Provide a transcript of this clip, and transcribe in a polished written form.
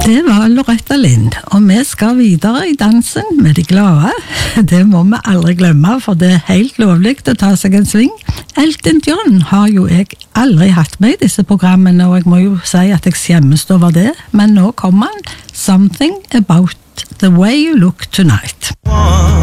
Det var Loretta Lind, og vi skal videre i dansen med de glade. Det må vi aldri glemme, for det er helt lovlig å ta seg en sving. Elton John har jo jeg aldri hatt med i disse programmene, og jeg må jo si at jeg skjemmes over det. Men nå kommer han, Something About the Way You Look Tonight.